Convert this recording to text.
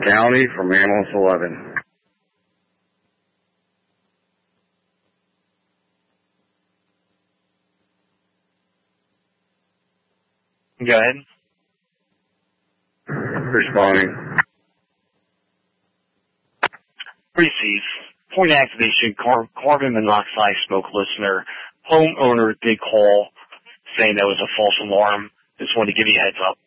County from Ambulance 11. Go ahead. Responding. Receive. Point activation, carbon monoxide smoke listener. Homeowner did call saying that was a false alarm. Just wanted to give you a heads up.